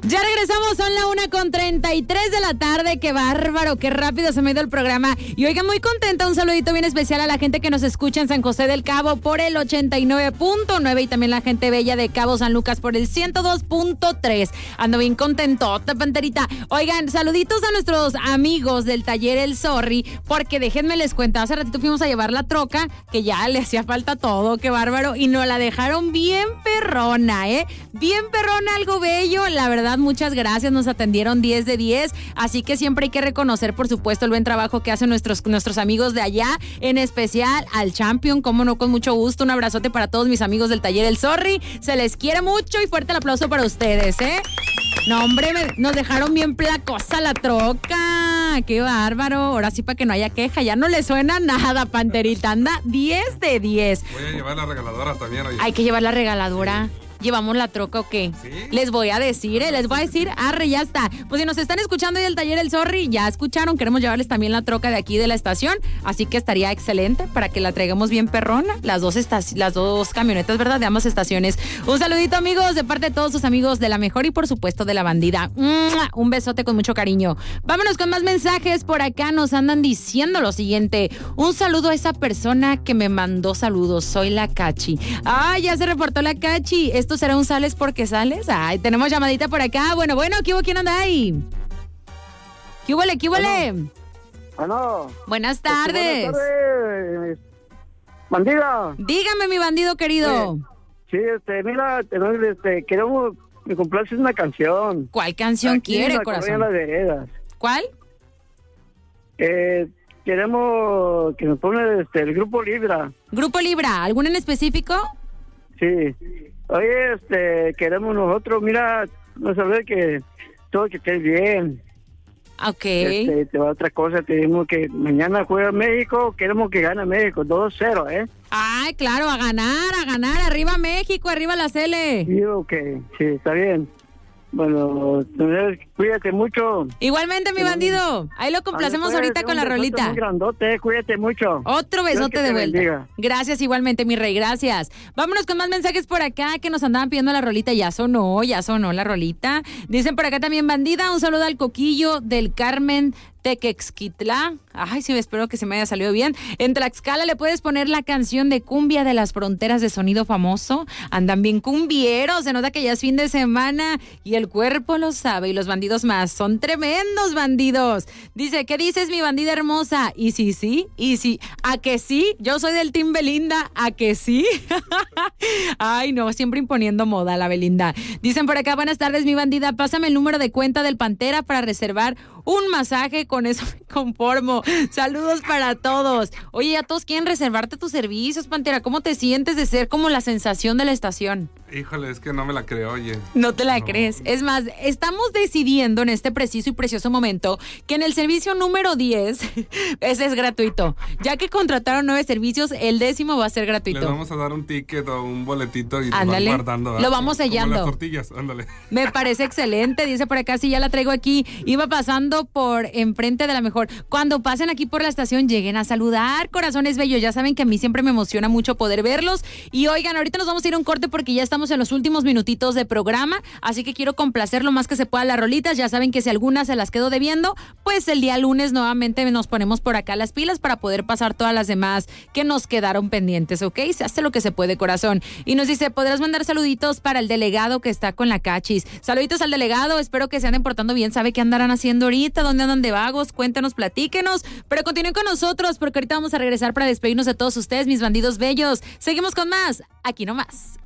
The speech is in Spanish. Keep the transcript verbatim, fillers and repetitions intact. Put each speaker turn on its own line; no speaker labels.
Ya regresamos, son la una con treinta y tres de la tarde. Qué bárbaro, qué rápido se me ha ido el programa. Y oiga, muy contenta, un saludito bien especial a la gente que nos escucha en San José del Cabo por el ochenta y nueve punto nueve y también la gente bella de Cabo San Lucas por el ciento dos punto tres. Ando bien contentota, Panterita. Oigan, saluditos a nuestros amigos del taller El Zorri, porque déjenme les cuento, hace ratito fuimos a llevar la troca, que ya le hacía falta todo, qué bárbaro, y nos la dejaron bien perrona, ¿eh? Bien perrona, algo bello, la verdad. Muchas gracias, nos atendieron diez de diez, así que siempre hay que reconocer, por supuesto, el buen trabajo que hacen nuestros, nuestros amigos de allá, en especial al Champion, como no, con mucho gusto, un abrazote para todos mis amigos del taller El Zorri, se les quiere mucho y fuerte el aplauso para ustedes, ¿eh? No, hombre, me, nos dejaron bien placosa la troca, qué bárbaro, ahora sí para que no haya queja, ya no le suena nada, Panterita, anda diez de diez.
Voy a llevar la regaladora también. Oye.
Hay que llevar la regaladora. Sí. ¿Llevamos la troca o qué? ¿Sí? Les voy a decir, ¿eh? Les voy a decir, arre, ya está. Pues si nos están escuchando hoy del taller El Zorri, ya escucharon, queremos llevarles también la troca de aquí de la estación, así que estaría excelente para que la traigamos bien perrona, las dos, estac- las dos camionetas, ¿verdad? De ambas estaciones. Un saludito, amigos, de parte de todos sus amigos de La Mejor y por supuesto de La Bandida. ¡Mua! Un besote con mucho cariño. Vámonos con más mensajes. Por acá nos andan diciendo lo siguiente. Un saludo a esa persona que me mandó saludos. Soy la Cachi. ¡Ay, ya se reportó la Cachi! ¿Esto será un sales porque sales? Ay, tenemos llamadita por acá. Bueno, bueno, ¿qué hubo? ¿Quién anda ahí? ¿Qué huele? ¿Qué huele?
Bueno, bueno.
Buenas tardes.
Buenas tardes. Bandida.
Dígame, mi bandido querido.
Sí, este, mira, este, queremos me complaces una canción.
¿Cuál canción
Aquí
quiere,
en la
corazón?
Colonia Las Veredas.
¿Cuál?
Eh, queremos que nos ponga este, el Grupo Libra.
¿Grupo Libra? ¿Alguno en específico?
Sí. Oye, este, queremos nosotros, mira, no saber que todo que estés bien.
Ok.
Este, te va otra cosa, te decimos que mañana juega México, queremos que gane México, dos cero, ¿eh?
Ay, claro, a ganar, a ganar, arriba México, arriba la Cele.
Digo que sí, está bien. Bueno, cuídate mucho.
Igualmente, mi bandido. Ahí lo complacemos
pues,
ahorita con la rolita.
Muy grandote, cuídate mucho.
Otro besote de vuelta.
Bendiga.
Gracias igualmente, mi rey, gracias. Vámonos con más mensajes por acá que nos andaban pidiendo la rolita. Ya sonó, ya sonó la rolita. Dicen por acá también, bandida, un saludo al Coquillo del Carmen Tequexquitla. Ay, sí, espero que se me haya salido bien. En Tlaxcala le puedes poner la canción de Cumbia de las Fronteras de Sonido Famoso. Andan bien cumbieros, se nota que ya es fin de semana y el cuerpo lo sabe y los bandidos más. Son tremendos bandidos. Dice, ¿qué dices, mi bandida hermosa? Y sí, sí, y sí. ¿A que sí? Yo soy del Team Belinda. ¿A que sí? Ay, no, siempre imponiendo moda la Belinda. Dicen por acá, buenas tardes, mi bandida. Pásame el número de cuenta del Pantera para reservar un masaje, con eso me conformo. Saludos para todos. Oye, ya todos quieren reservarte tus servicios, Pantera. ¿Cómo te sientes de ser como la sensación de la estación?
Híjole, es que no me la creo, oye.
No te la
no.
crees. Es más, estamos decidiendo en este preciso y precioso momento que en el servicio número diez, ese es gratuito. Ya que contrataron nueve servicios, el décimo va a ser gratuito.
Les vamos a dar un ticket o un boletito y
ándale,
lo van guardando. ¿verdad?
Lo vamos sellando.
Como las tortillas, ándale.
Me parece excelente, dice por acá, sí, ya la traigo aquí. Iba pasando por enfrente de La Mejor. Cuando pasen aquí por la estación, lleguen a saludar, corazones bellos. Ya saben que a mí siempre me emociona mucho poder verlos. Y oigan, ahorita nos vamos a ir a un corte porque ya estamos en los últimos minutitos de programa, así que quiero complacer lo más que se pueda las rolitas. Ya saben que si algunas se las quedo debiendo, pues el día lunes nuevamente nos ponemos por acá las pilas para poder pasar todas las demás que nos quedaron pendientes, ¿ok? Se hace lo que se puede, corazón. Y nos dice, ¿podrás mandar saluditos para el delegado que está con la Cachis? Saluditos al delegado, espero que se anden portando bien. ¿Sabe qué andarán haciendo ahorita? ¿Dónde andan de vagos? Cuéntanos, platíquenos, pero continúen con nosotros porque ahorita vamos a regresar para despedirnos de todos ustedes, mis bandidos bellos. Seguimos con más, aquí nomás.